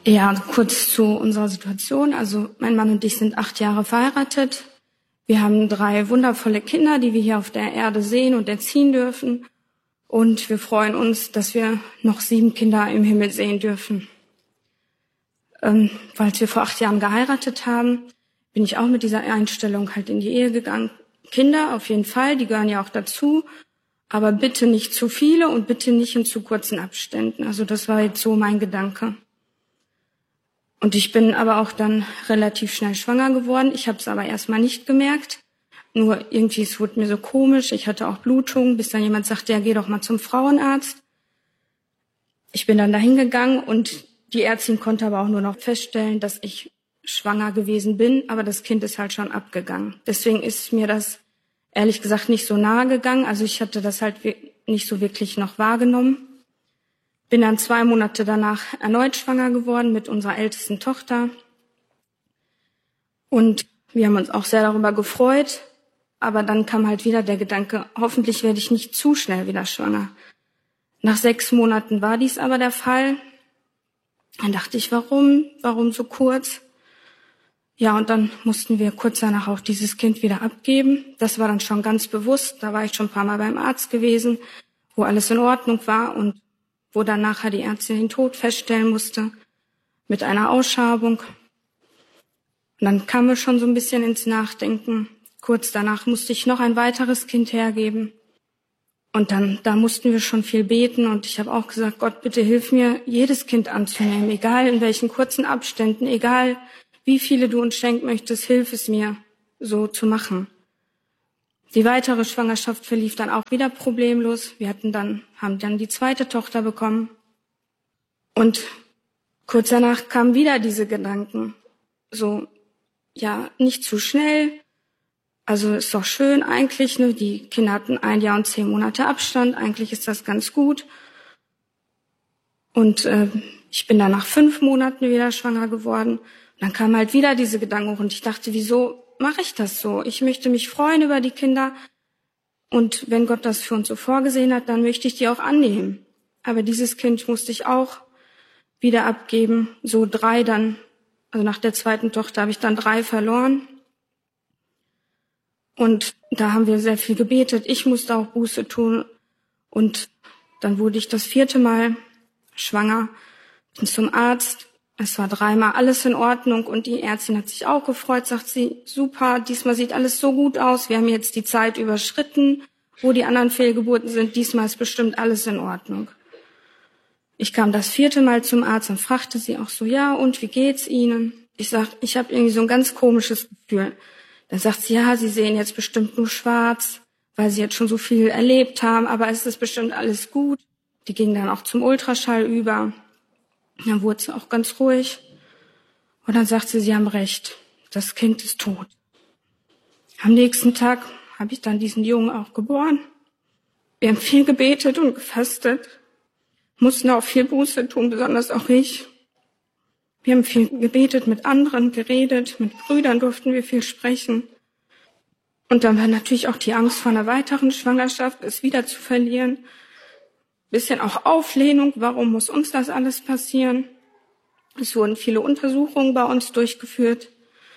Ja, kurz zu unserer Situation. Also mein Mann und ich sind 8 Jahre verheiratet. Wir haben 3 wundervolle Kinder, die wir hier auf der Erde sehen und erziehen dürfen. Und wir freuen uns, dass wir noch 7 Kinder im Himmel sehen dürfen. Weil wir vor 8 Jahren geheiratet haben, bin ich auch mit dieser Einstellung halt in die Ehe gegangen. Kinder auf jeden Fall, die gehören ja auch dazu. Aber bitte nicht zu viele und bitte nicht in zu kurzen Abständen. Also das war jetzt so mein Gedanke. Und ich bin aber auch dann relativ schnell schwanger geworden. Ich habe es aber erstmal nicht gemerkt. Nur irgendwie, es wurde mir so komisch. Ich hatte auch Blutungen, bis dann jemand sagte, ja, geh doch mal zum Frauenarzt. Ich bin dann dahin gegangen und die Ärztin konnte aber auch nur noch feststellen, dass ich schwanger gewesen bin. Aber das Kind ist halt schon abgegangen. Deswegen ist mir das ehrlich gesagt nicht so nahe gegangen. Also ich hatte das halt nicht so wirklich noch wahrgenommen. Bin dann 2 Monate danach erneut schwanger geworden mit unserer ältesten Tochter. Und wir haben uns auch sehr darüber gefreut. Aber dann kam halt wieder der Gedanke, hoffentlich werde ich nicht zu schnell wieder schwanger. Nach 6 Monaten war dies aber der Fall. Dann dachte ich, warum so kurz? Ja, und dann mussten wir kurz danach auch dieses Kind wieder abgeben. Das war dann schon ganz bewusst. Da war ich schon ein paar Mal beim Arzt gewesen, wo alles in Ordnung war und wo dann nachher die Ärztin den Tod feststellen musste mit einer Ausschabung. Und dann kamen wir schon so ein bisschen ins Nachdenken. Kurz danach musste ich noch ein weiteres Kind hergeben. Und dann, da mussten wir schon viel beten. Und ich habe auch gesagt, Gott, bitte hilf mir, jedes Kind anzunehmen, egal in welchen kurzen Abständen, egal wie viele du uns schenken möchtest, hilf es mir, so zu machen. Die weitere Schwangerschaft verlief dann auch wieder problemlos. Wir haben dann die 2. Tochter bekommen. Und kurz danach kamen wieder diese Gedanken. So, ja, nicht zu schnell. Also ist doch schön eigentlich, ne? Die Kinder hatten 1 Jahr und 10 Monate Abstand. Eigentlich ist das ganz gut. Und ich bin dann nach 5 Monaten wieder schwanger geworden. Und dann kamen halt wieder diese Gedanken und ich dachte, wieso mache ich das so? Ich möchte mich freuen über die Kinder. Und wenn Gott das für uns so vorgesehen hat, dann möchte ich die auch annehmen. Aber dieses Kind musste ich auch wieder abgeben. So 3 dann, also nach der 2. Tochter habe ich dann 3 verloren. Und da haben wir sehr viel gebetet. Ich musste auch Buße tun. Und dann wurde ich das 4. Mal schwanger. Bin zum Arzt. Es war 3 Mal alles in Ordnung. Und die Ärztin hat sich auch gefreut, sagt sie, super, diesmal sieht alles so gut aus. Wir haben jetzt die Zeit überschritten, wo die anderen Fehlgeburten sind. Diesmal ist bestimmt alles in Ordnung. Ich kam das 4. Mal zum Arzt und fragte sie auch so, ja, und wie geht's Ihnen? Ich sag, ich habe irgendwie so ein ganz komisches Gefühl. Dann sagt sie, ja, Sie sehen jetzt bestimmt nur schwarz, weil Sie jetzt schon so viel erlebt haben, aber es ist bestimmt alles gut. Die ging dann auch zum Ultraschall über. Dann wurde sie auch ganz ruhig. Und dann sagt sie, Sie haben recht, das Kind ist tot. Am nächsten Tag habe ich dann diesen Jungen auch geboren. Wir haben viel gebetet und gefastet, mussten auch viel Buße tun, besonders auch ich. Wir haben viel gebetet, mit anderen geredet, mit Brüdern durften wir viel sprechen. Und dann war natürlich auch die Angst vor einer weiteren Schwangerschaft, es wieder zu verlieren. Bisschen auch Auflehnung, warum muss uns das alles passieren? Es wurden viele Untersuchungen bei uns durchgeführt,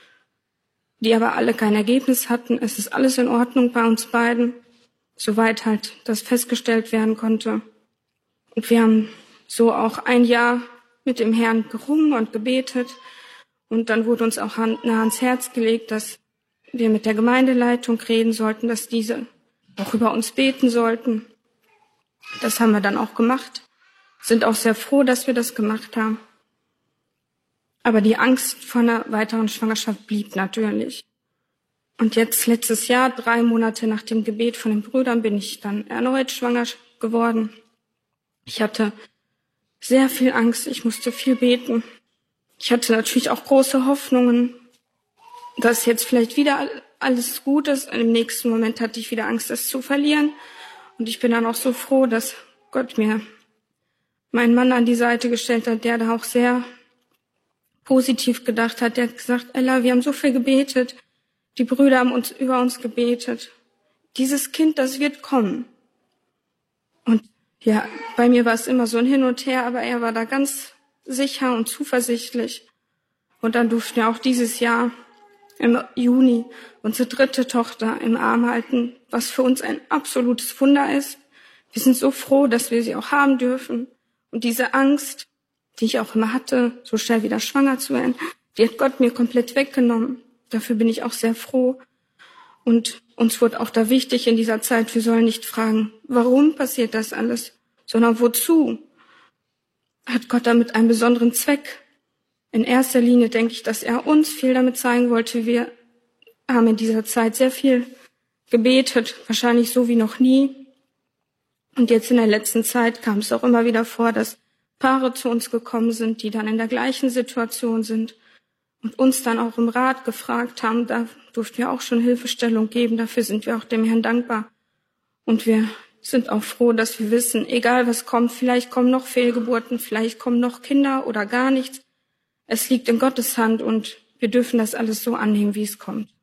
die aber alle kein Ergebnis hatten. Es ist alles in Ordnung bei uns beiden, soweit halt das festgestellt werden konnte. Und wir haben so auch 1 Jahr mit dem Herrn gerungen und gebetet. Und dann wurde uns auch nah ans Herz gelegt, dass wir mit der Gemeindeleitung reden sollten, dass diese auch über uns beten sollten. Das haben wir dann auch gemacht. Sind auch sehr froh, dass wir das gemacht haben. Aber die Angst vor einer weiteren Schwangerschaft blieb natürlich. Und jetzt letztes Jahr, 3 Monate nach dem Gebet von den Brüdern, bin ich dann erneut schwanger geworden. Ich hatte sehr viel Angst, ich musste viel beten. Ich hatte natürlich auch große Hoffnungen, dass jetzt vielleicht wieder alles gut ist. Im nächsten Moment hatte ich wieder Angst, das zu verlieren. Und ich bin dann auch so froh, dass Gott mir meinen Mann an die Seite gestellt hat, der da auch sehr positiv gedacht hat. Der hat gesagt, Ella, wir haben so viel gebetet. Die Brüder haben über uns gebetet. Dieses Kind, das wird kommen. Und ja, bei mir war es immer so ein Hin und Her, aber er war da ganz sicher und zuversichtlich. Und dann durften wir auch dieses Jahr im Juni unsere 3. Tochter im Arm halten, was für uns ein absolutes Wunder ist. Wir sind so froh, dass wir sie auch haben dürfen. Und diese Angst, die ich auch immer hatte, so schnell wieder schwanger zu werden, die hat Gott mir komplett weggenommen. Dafür bin ich auch sehr froh. Und uns wurde auch da wichtig in dieser Zeit, wir sollen nicht fragen, warum passiert das alles, sondern wozu? Hat Gott damit einen besonderen Zweck? In erster Linie denke ich, dass er uns viel damit zeigen wollte. Wir haben in dieser Zeit sehr viel gebetet, wahrscheinlich so wie noch nie. Und jetzt in der letzten Zeit kam es auch immer wieder vor, dass Paare zu uns gekommen sind, die dann in der gleichen Situation sind und uns dann auch im Rat gefragt haben. Da durften wir auch schon Hilfestellung geben. Dafür sind wir auch dem Herrn dankbar. Und wir sind auch froh, dass wir wissen, egal was kommt, vielleicht kommen noch Fehlgeburten, vielleicht kommen noch Kinder oder gar nichts. Es liegt in Gottes Hand und wir dürfen das alles so annehmen, wie es kommt.